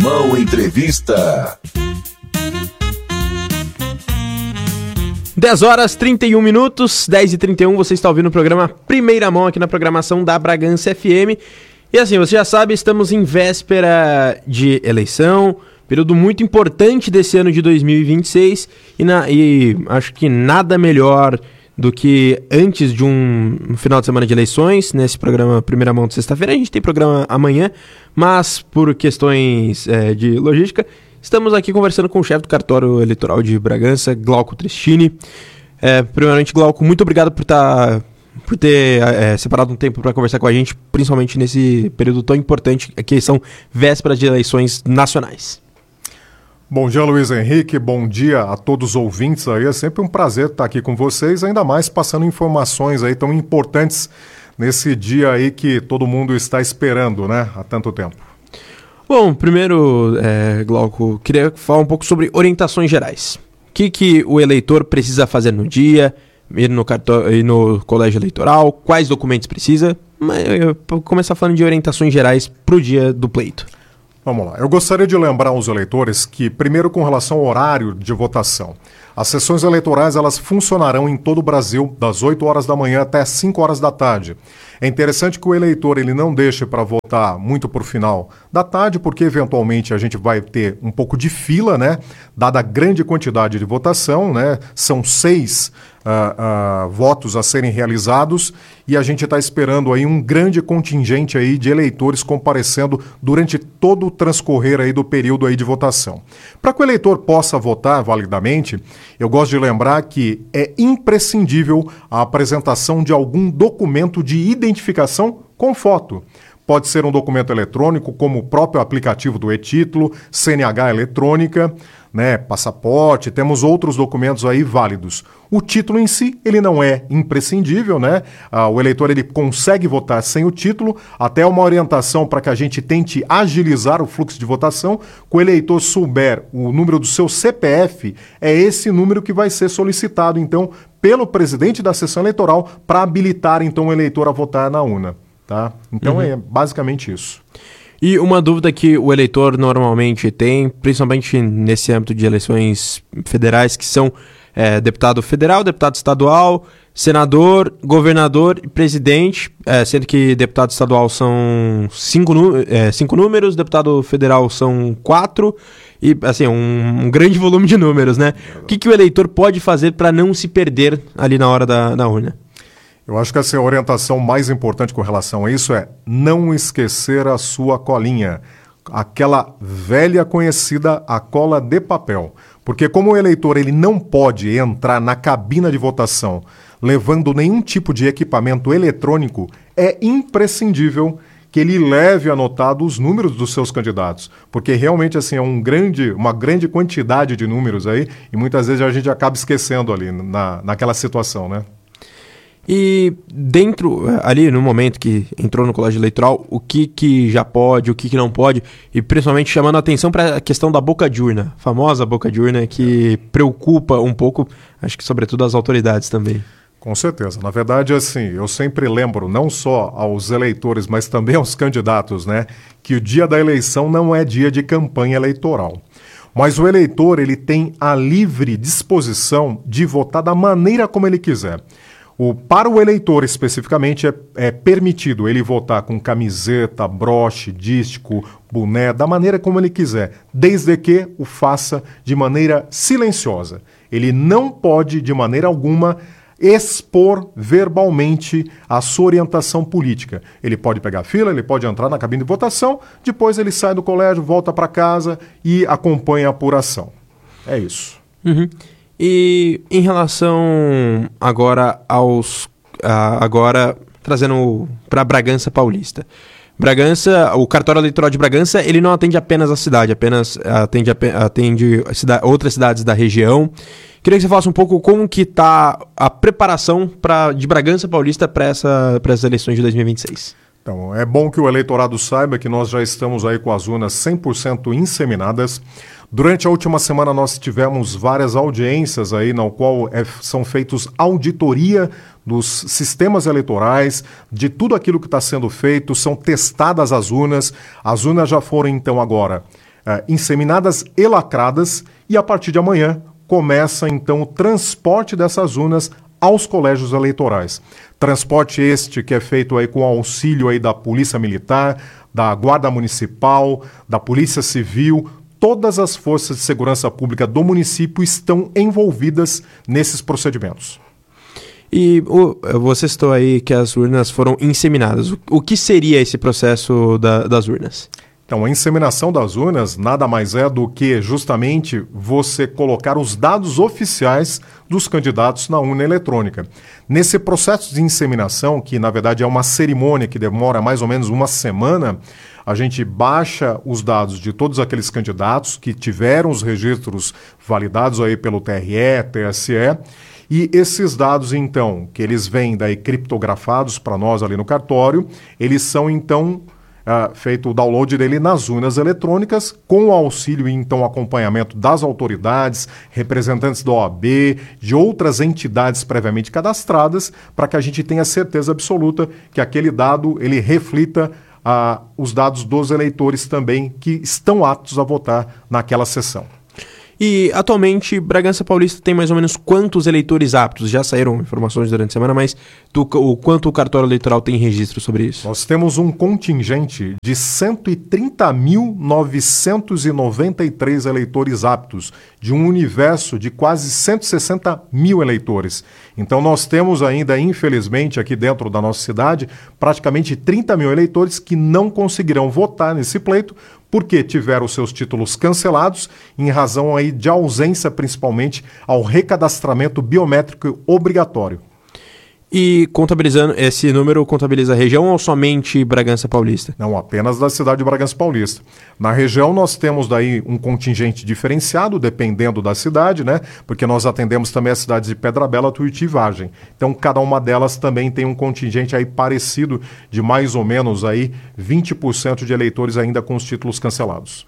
Mão Entrevista. 10 horas 31 minutos, 10h31, você está ouvindo o programa Primeira Mão aqui na programação da Bragança FM. E assim, você já sabe, estamos em véspera de eleição, período muito importante desse ano de 2026 e acho que nada melhor do que antes de um final de semana de eleições, nesse programa Primeira Mão de sexta-feira. A gente tem programa amanhã, mas por questões de logística, estamos aqui conversando com o chefe do cartório eleitoral de Bragança, Glauco Tristini. Primeiramente, Glauco, muito obrigado por ter separado um tempo para conversar com a gente, principalmente nesse período tão importante que são vésperas de eleições nacionais. Bom dia, Luiz Henrique, bom dia a todos os ouvintes aí, é sempre um prazer estar aqui com vocês, ainda mais passando informações aí tão importantes nesse dia aí que todo mundo está esperando, né, há tanto tempo. Bom, primeiro, Glauco, queria falar um pouco sobre orientações gerais. O que o eleitor precisa fazer no dia, ir no colégio eleitoral, quais documentos precisa, mas eu vou começar falando de orientações gerais para o dia do pleito. Vamos lá. Eu gostaria de lembrar aos eleitores que, primeiro, com relação ao horário de votação, as sessões eleitorais elas funcionarão em todo o Brasil das 8 horas da manhã até 5 horas da tarde. É interessante que o eleitor ele não deixe para votar muito por final da tarde, porque eventualmente a gente vai ter um pouco de fila, né? Dada a grande quantidade de votação, né? São 6 votos a serem realizados e a gente está esperando aí um grande contingente aí de eleitores comparecendo durante todo o transcorrer aí do período aí de votação. Para que o eleitor possa votar validamente, eu gosto de lembrar que é imprescindível a apresentação de algum documento de identificação com foto. Pode ser um documento eletrônico, como o próprio aplicativo do e-título, CNH eletrônica, né, passaporte, temos outros documentos aí válidos. O título em si, ele não é imprescindível, né? O eleitor ele consegue votar sem o título, até uma orientação para que a gente tente agilizar o fluxo de votação. Que o eleitor souber o número do seu CPF, é esse número que vai ser solicitado, então, pelo presidente da sessão eleitoral para habilitar, então, o eleitor a votar na urna, tá? Então, é basicamente isso. E uma dúvida que o eleitor normalmente tem, principalmente nesse âmbito de eleições federais, que são deputado federal, deputado estadual, senador, governador e presidente, sendo que deputado estadual são 5 números, deputado federal são 4, e assim, um grande volume de números, né? O que o eleitor pode fazer para não se perder ali na hora da urna? Eu acho que a orientação mais importante com relação a isso é não esquecer a sua colinha. Aquela velha conhecida, a cola de papel. Porque como o eleitor ele não pode entrar na cabina de votação levando nenhum tipo de equipamento eletrônico, é imprescindível que ele leve anotado os números dos seus candidatos. Porque realmente assim, é uma grande quantidade de números aí e muitas vezes a gente acaba esquecendo ali naquela situação, né? E ali no momento que entrou no colégio eleitoral, o que já pode, o que não pode, e principalmente chamando a atenção para a questão da boca de urna, a famosa boca de urna que preocupa um pouco, acho que sobretudo as autoridades também. Com certeza. Na verdade, assim, eu sempre lembro, não só aos eleitores, mas também aos candidatos, né, que o dia da eleição não é dia de campanha eleitoral. Mas o eleitor, ele tem a livre disposição de votar da maneira como ele quiser. Para o eleitor, especificamente, é permitido ele votar com camiseta, broche, dístico, boné, da maneira como ele quiser, desde que o faça de maneira silenciosa. Ele não pode, de maneira alguma, expor verbalmente a sua orientação política. Ele pode pegar fila, ele pode entrar na cabine de votação, depois ele sai do colégio, volta para casa e acompanha a apuração. É isso. Uhum. E em relação agora agora trazendo para Bragança Paulista. Bragança, o cartório eleitoral de Bragança, ele não atende apenas a cidade, apenas atende outras cidades da região. Queria que você falasse um pouco como que está a preparação de Bragança Paulista para essas eleições de 2026. Então, é bom que o eleitorado saiba que nós já estamos aí com as urnas 100% inseminadas. Durante a última semana nós tivemos várias audiências aí, na qual são feitos auditoria dos sistemas eleitorais, de tudo aquilo que está sendo feito, são testadas as urnas já foram então agora inseminadas e lacradas, e a partir de amanhã começa então o transporte dessas urnas aos colégios eleitorais. Transporte este que é feito aí com auxílio aí da Polícia Militar, da Guarda Municipal, da Polícia Civil. Todas as forças de segurança pública do município estão envolvidas nesses procedimentos. E você citou aí que as urnas foram inseminadas. O que seria esse processo das urnas? Então, a inseminação das urnas nada mais é do que justamente você colocar os dados oficiais dos candidatos na urna eletrônica. Nesse processo de inseminação, que na verdade é uma cerimônia que demora mais ou menos uma semana, a gente baixa os dados de todos aqueles candidatos que tiveram os registros validados aí pelo TRE, TSE, e esses dados, então, que eles vêm daí criptografados para nós ali no cartório, eles são, então, feito o download dele nas urnas eletrônicas, com o auxílio e, então, acompanhamento das autoridades, representantes da OAB, de outras entidades previamente cadastradas, para que a gente tenha certeza absoluta que aquele dado, ele reflita os dados dos eleitores também que estão aptos a votar naquela sessão. E, atualmente, Bragança Paulista tem mais ou menos quantos eleitores aptos? Já saíram informações durante a semana, mas o quanto o cartório eleitoral tem registro sobre isso? Nós temos um contingente de 130.993 eleitores aptos, de um universo de quase 160 mil eleitores. Então, nós temos ainda, infelizmente, aqui dentro da nossa cidade, praticamente 30 mil eleitores que não conseguirão votar nesse pleito, porque tiveram seus títulos cancelados em razão aí de ausência, principalmente, ao recadastramento biométrico obrigatório. E contabilizando, esse número contabiliza a região ou somente Bragança Paulista? Não, apenas da cidade de Bragança Paulista. Na região nós temos daí um contingente diferenciado, dependendo da cidade, né? Porque nós atendemos também as cidades de Pedra Bela, Tuiuti e Vargem. Então cada uma delas também tem um contingente aí parecido de mais ou menos aí 20% de eleitores ainda com os títulos cancelados.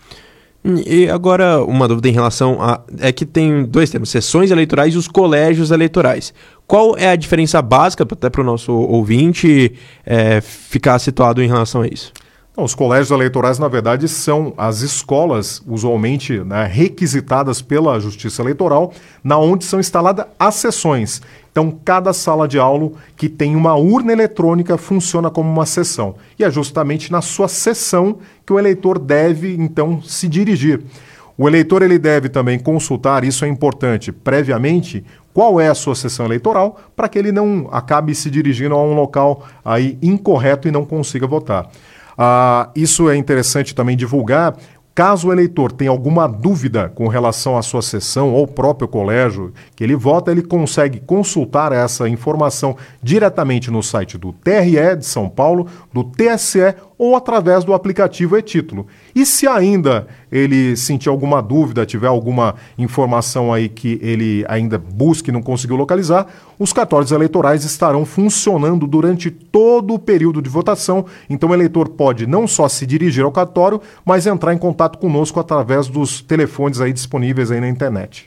E agora, uma dúvida em relação a... É que tem dois termos, sessões eleitorais e os colégios eleitorais. Qual é a diferença básica, até para o nosso ouvinte ficar situado em relação a isso? Então, os colégios eleitorais, na verdade, são as escolas, usualmente, né, requisitadas pela Justiça Eleitoral, na onde são instaladas as sessões. Então, cada sala de aula que tem uma urna eletrônica funciona como uma sessão. E é justamente na sua sessão que o eleitor deve, então, se dirigir. O eleitor ele deve também consultar, isso é importante, previamente, qual é a sua sessão eleitoral, para que ele não acabe se dirigindo a um local aí incorreto e não consiga votar. Isso é interessante também divulgar. Caso o eleitor tenha alguma dúvida com relação à sua sessão ou próprio colégio que ele vota, ele consegue consultar essa informação diretamente no site do TRE de São Paulo, do TSE ou através do aplicativo e-Título. E se ainda ele sentir alguma dúvida, tiver alguma informação aí que ele ainda busque e não conseguiu localizar, os cartórios eleitorais estarão funcionando durante todo o período de votação. Então o eleitor pode não só se dirigir ao cartório, mas entrar em contato conosco através dos telefones aí disponíveis aí na internet.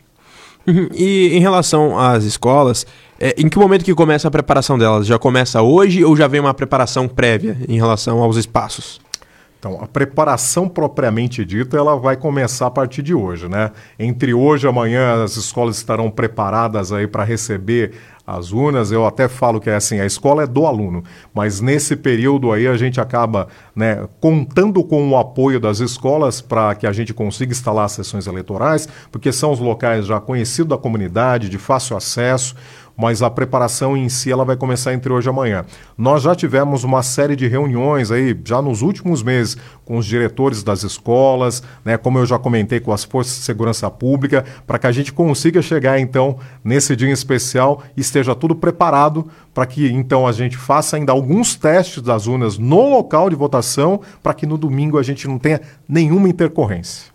E em relação às escolas, em que momento que começa a preparação delas? Já começa hoje ou já vem uma preparação prévia em relação aos espaços? Então, a preparação propriamente dita, ela vai começar a partir de hoje, né? Entre hoje e amanhã, as escolas estarão preparadas aí para receber as urnas. Eu até falo que assim, a escola é do aluno, mas nesse período aí a gente acaba, né, contando com o apoio das escolas para que a gente consiga instalar as sessões eleitorais, porque são os locais já conhecidos da comunidade, de fácil acesso, mas a preparação em si ela vai começar entre hoje e amanhã. Nós já tivemos uma série de reuniões aí, já nos últimos meses, com os diretores das escolas, né, como eu já comentei, com as forças de segurança pública, para que a gente consiga chegar, então, nesse dia em especial e esteja tudo preparado para que, então, a gente faça ainda alguns testes das urnas no local de votação, para que no domingo a gente não tenha nenhuma intercorrência.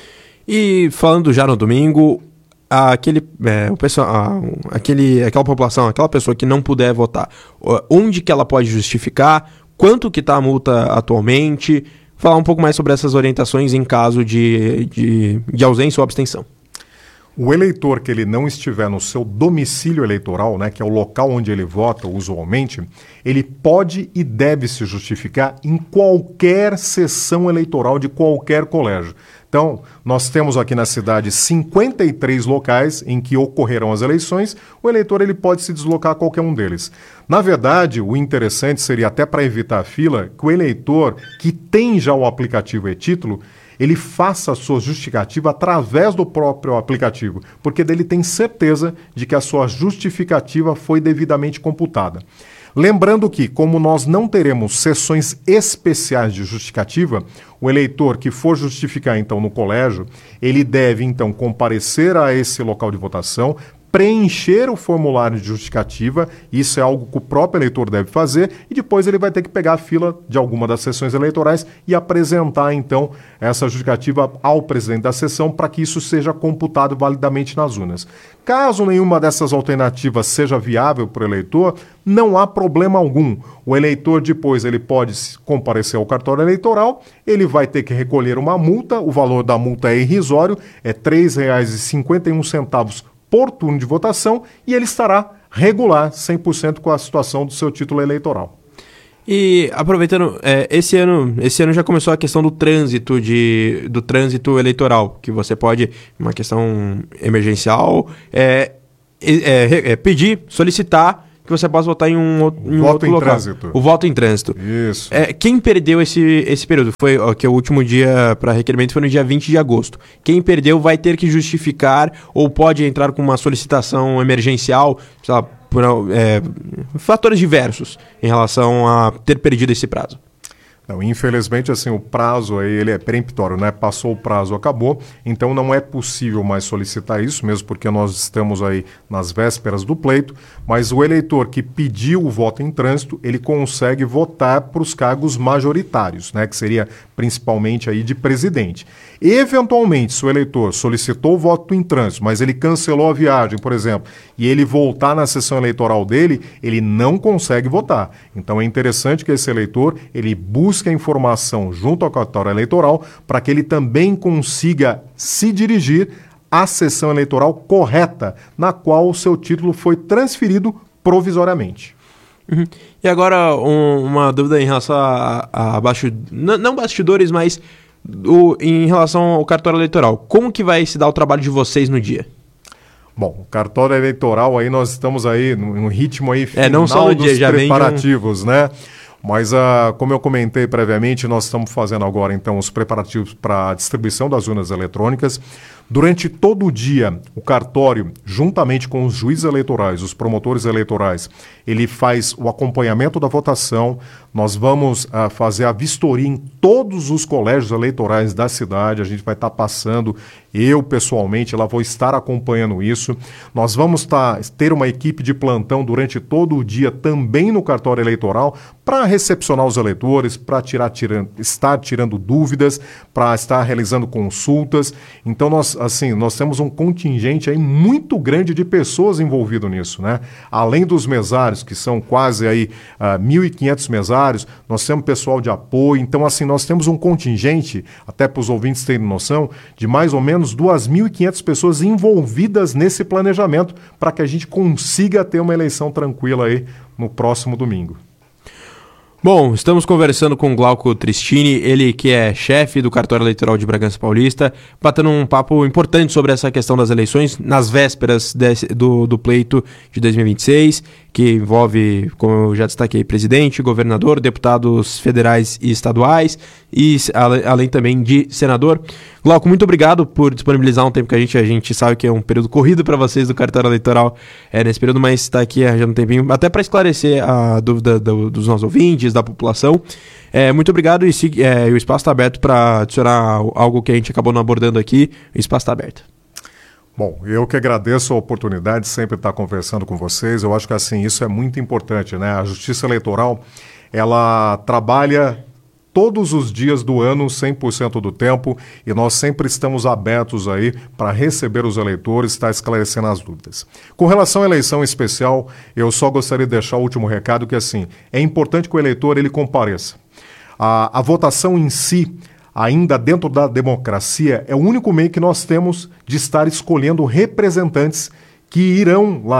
E falando já no domingo, aquela população, aquela pessoa que não puder votar, onde que ela pode justificar, quanto que está a multa atualmente, falar um pouco mais sobre essas orientações em caso de ausência ou abstenção. O eleitor que ele não estiver no seu domicílio eleitoral, né, que é o local onde ele vota usualmente, ele pode e deve se justificar em qualquer sessão eleitoral de qualquer colégio. Então, nós temos aqui na cidade 53 locais em que ocorrerão as eleições. O eleitor ele pode se deslocar a qualquer um deles. Na verdade, o interessante seria, até para evitar a fila, que o eleitor que tem já o aplicativo e-título, ele faça a sua justificativa através do próprio aplicativo, porque dele tem certeza de que a sua justificativa foi devidamente computada. Lembrando que, como nós não teremos sessões especiais de justificativa, o eleitor que for justificar, então, no colégio, ele deve, então, comparecer a esse local de votação, preencher o formulário de justificativa, isso é algo que o próprio eleitor deve fazer, e depois ele vai ter que pegar a fila de alguma das sessões eleitorais e apresentar, então, essa justificativa ao presidente da sessão para que isso seja computado validamente nas urnas. Caso nenhuma dessas alternativas seja viável para o eleitor, não há problema algum. O eleitor depois ele pode comparecer ao cartório eleitoral, ele vai ter que recolher uma multa, o valor da multa é irrisório, é R$ 3,51 por turno de votação, e ele estará regular 100% com a situação do seu título eleitoral. E aproveitando, esse ano já começou a questão do trânsito eleitoral, que você pode, uma questão emergencial, pedir, solicitar que você possa votar em um outro local. Trânsito. O voto em trânsito. Isso. Quem perdeu esse período? Foi que o último dia para requerimento foi no dia 20 de agosto. Quem perdeu vai ter que justificar ou pode entrar com uma solicitação emergencial, sei lá, por fatores diversos em relação a ter perdido esse prazo. Não, infelizmente, assim, o prazo aí, ele é peremptório, né? Passou o prazo, acabou. Então não é possível mais solicitar isso, mesmo porque nós estamos aí nas vésperas do pleito. Mas o eleitor que pediu o voto em trânsito, ele consegue votar para os cargos majoritários, né? Que seria principalmente aí de presidente. Eventualmente, se o eleitor solicitou o voto em trânsito, mas ele cancelou a viagem, por exemplo, e ele voltar na sessão eleitoral dele, ele não consegue votar. Então é interessante que esse eleitor, ele busque a informação junto ao cartório eleitoral para que ele também consiga se dirigir à sessão eleitoral correta, na qual o seu título foi transferido provisoriamente. Uhum. E agora uma dúvida em relação a não bastidores, mas em relação ao cartório eleitoral. Como que vai se dar o trabalho de vocês no dia? Bom, o cartório eleitoral aí nós estamos aí no ritmo aí final não só no dia, dos já preparativos, né? Mas, como eu comentei previamente, nós estamos fazendo agora, então, os preparativos para a distribuição das urnas eletrônicas. Durante todo o dia, o cartório, juntamente com os juízes eleitorais, os promotores eleitorais, ele faz o acompanhamento da votação. Nós vamos fazer a vistoria em todos os colégios eleitorais da cidade. A gente vai estar passando, eu pessoalmente, lá vou estar acompanhando isso. Nós vamos ter uma equipe de plantão durante todo o dia também no cartório eleitoral para recepcionar os eleitores, para estar tirando dúvidas, para estar realizando consultas. Então, nós temos um contingente aí muito grande de pessoas envolvidas nisso, né? Além dos mesários, que são quase aí 1.500 mesários, nós temos pessoal de apoio. Então, nós temos um contingente, até para os ouvintes terem noção, de mais ou menos 2.500 pessoas envolvidas nesse planejamento para que a gente consiga ter uma eleição tranquila aí no próximo domingo. Bom, estamos conversando com o Glauco Tristini, ele que é chefe do cartório eleitoral de Bragança Paulista, batendo um papo importante sobre essa questão das eleições nas vésperas do pleito de 2026, que envolve, como eu já destaquei, presidente, governador, deputados federais e estaduais, e além também de senador. Glauco, muito obrigado por disponibilizar um tempo que a gente sabe que é um período corrido para vocês do cartório eleitoral nesse período, mas está aqui arranjando um tempinho até para esclarecer a dúvida dos nossos ouvintes, da população. Muito obrigado e o espaço está aberto para adicionar algo que a gente acabou não abordando aqui. O espaço está aberto. Bom, eu que agradeço a oportunidade de sempre estar conversando com vocês. Eu acho que isso é muito importante, né? A Justiça Eleitoral, ela trabalha todos os dias do ano, 100% do tempo, e nós sempre estamos abertos aí para receber os eleitores, estar esclarecendo as dúvidas. Com relação à eleição especial, eu só gostaria de deixar o último recado, que é importante que o eleitor ele compareça. A votação em si, ainda dentro da democracia, é o único meio que nós temos de estar escolhendo representantes que irão lá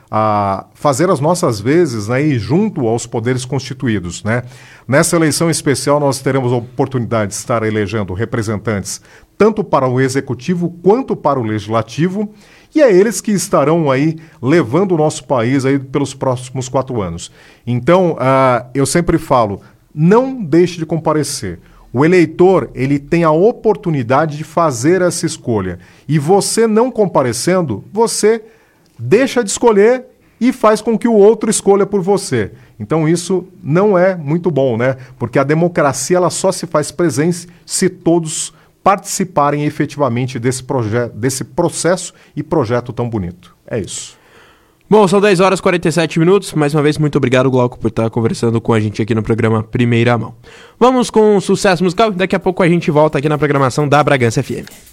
a fazer as nossas vezes, né, e junto aos poderes constituídos, né? Nessa eleição especial nós teremos a oportunidade de estar elegendo representantes tanto para o Executivo quanto para o Legislativo, e é eles que estarão aí levando o nosso país aí pelos próximos 4 anos. Então, eu sempre falo, não deixe de comparecer. O eleitor, ele tem a oportunidade de fazer essa escolha. E você não comparecendo, você deixa de escolher e faz com que o outro escolha por você. Então isso não é muito bom, né? Porque a democracia ela só se faz presente se todos participarem efetivamente desse processo e projeto tão bonito. É isso. Bom, são 10 horas e 47 minutos. Mais uma vez, muito obrigado, Glauco, por estar conversando com a gente aqui no programa Primeira Mão. Vamos com um sucesso musical. Daqui a pouco a gente volta aqui na programação da Bragança FM.